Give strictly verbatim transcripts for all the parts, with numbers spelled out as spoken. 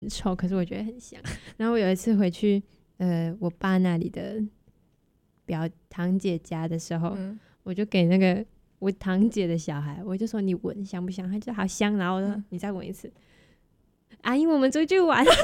臭，可是我觉得很香。然后我有一次回去呃我爸那里的表堂姐家的时候、嗯、我就给那个我堂姐的小孩，我就说你闻香不香，他就好香，然后我说、嗯、你再闻一次，阿姨我们出去玩欸、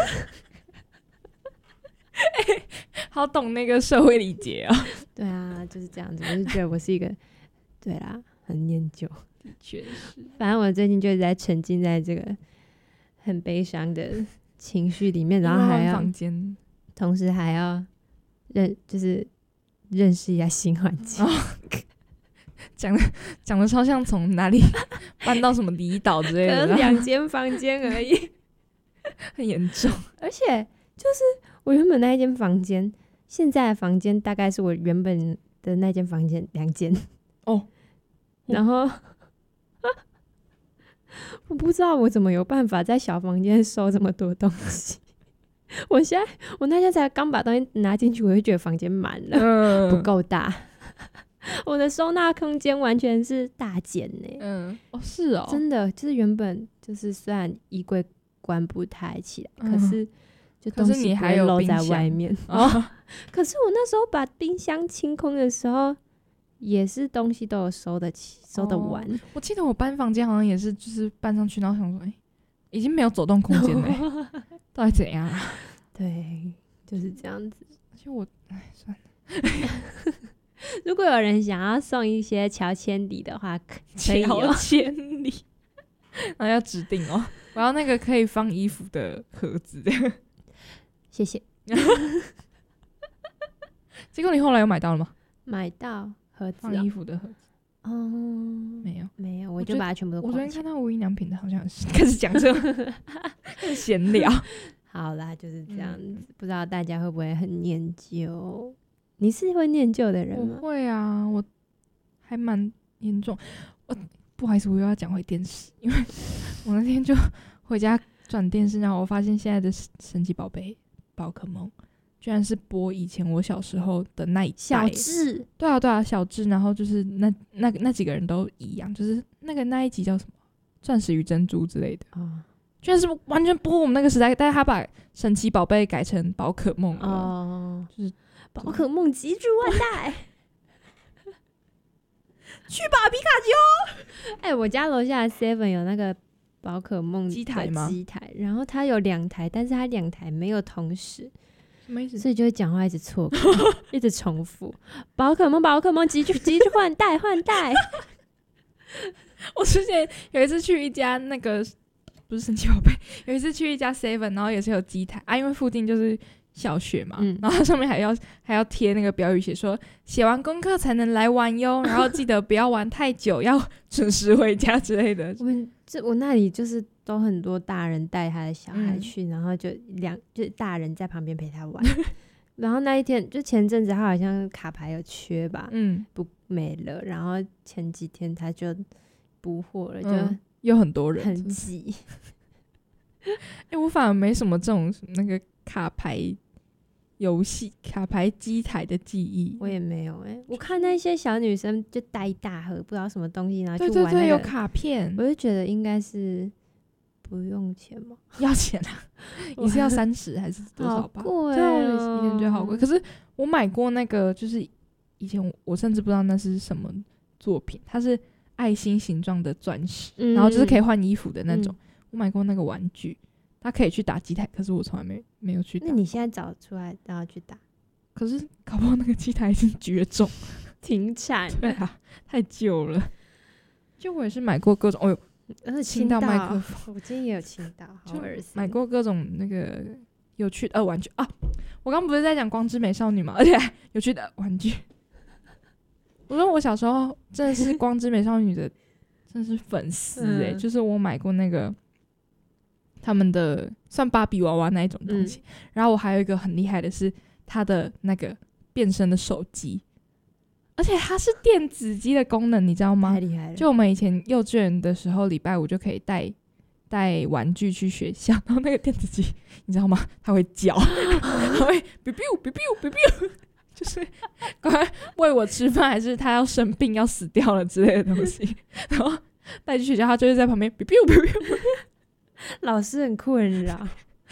好懂那个社会礼节哦。 对啊，就是这样子，我就觉得我是一个对啦很念旧， 的确是。 反正我最近就在沉浸在这个很悲伤的情绪里面，然后还要房间， 同时还要认就是认识一下新环境。 讲的讲的超像从哪里搬到什么离岛之类的， 两间房间而已， 很严重。 而且就是我原本那一间房间，现在的房间大概是我原本的那间房间两间哦， 然后我不知道我怎么有办法在小房间收这么多东西。我现在我那天才刚把东西拿进去，我就觉得房间满了、嗯、不够大。我的收纳空间完全是大减呢。 嗯，哦是哦， 真的就是原本就是虽然衣柜关不太起来、嗯、可是就东西不会漏在外面。哦，可是我那时候把冰箱清空的时候，也是东西都有收得起收得完、哦。 我记得我搬房间好像也是，就是搬上去然后想说，哎、欸，已经没有走动空间了、欸，到底怎样啊？ 对，就是这样子。 而且我，哎，算了。 如果有人想要送一些乔千里的话，可以乔千里，然后要指定哦，我要那个可以放衣服的盒子的。 谢谢。 结果你后来有买到了吗？ 买到盒子、哦、 放衣服的盒子。 哦、嗯， 没有， 没有，我就把它全部都我昨天看到无印良品的，好像是开始讲这个闲聊。 好啦，就是这样子、嗯，不知道大家会不会很念旧？你是会念旧的人吗？ 我会啊，我还蛮严重。我不好意思，我又要讲回电视，因为我那天就回家转电视，然后我发现现在的神奇宝贝宝可梦居然是播以前我小时候的那一代小智。 对啊对啊，小智，然后就是那那那几个人都一样，就是那个那一集叫什么钻石与珍珠之类的、哦、居然是完全播我们那个时代，但是他把神奇宝贝改成宝可梦了、哦、就是宝可梦极致万代。 去吧皮卡丘。 哎、欸，我家楼下的 seven 有那个宝可梦机台吗？ 机台，然后它有两台，但是它两台没有同时， 什么意思？ 所以就会讲话一直错过，一直重复。宝可梦，宝可梦，极致极致换代换代。 我之前有一次去一家那个不是神奇宝贝，有一次去一家 seven， 然后也是有机台啊，因为附近就是小学嘛、嗯、然后它上面还要还要贴那个标语，写说写完功课才能来玩哟，然后记得不要玩太久，要准时回家之类的。 我们这我那里就是都很多大人带他的小孩去、嗯、然后就两就大人在旁边陪他玩。然后那一天就前阵子他好像卡牌有缺吧，嗯，不没了，然后前几天他就补货了，就、嗯、 有很多人很挤。 哎、欸，我反而没什么这种那个卡牌游戏、卡牌机台的记忆。 我也没有哎、欸，我看那些小女生就带一大盒不知道什么东西，然后去玩、那個、 对对对，有卡片， 我就觉得应该是不用钱吗？ 要钱啊！你是要三十还是多少吧？ 好贵、 对啊，我以前觉得好贵。可是我买过那个，就是以前 我, 我甚至不知道那是什么作品，它是爱心形状的钻石、嗯，然后就是可以换衣服的那种。嗯，我买过那个玩具，它可以去打机台，可是我从来没没有去打。 那你现在找出来都要去打？ 可是搞不好那个机台已经绝种停产。 对啊，太旧了。就我也是买过各种，哦呦， 而且亲到麦克风， 我今天也有亲到，好恶心。 买过各种那个有趣的、呃、玩具啊！我刚不是在讲光之美少女吗？而且有趣的玩具。我说我小时候真的是光之美少女的。真是粉丝哎、欸嗯，就是我买过那个他们的算芭比娃娃那一种东西、嗯，然后我还有一个很厉害的是它的那个变身的手机，而且它是电子机的功能，你知道吗？ 太厉害了！ 就我们以前幼稚园的时候，礼拜五就可以带带玩具去学校，然后那个电子机你知道吗？它会叫，它会 biu biu biu biu biu biu， 就是赶快喂我吃饭，还是他要生病要死掉了之类的东西，然后带去学校，他就是在旁边 biu biu biu biu， 老师很困扰。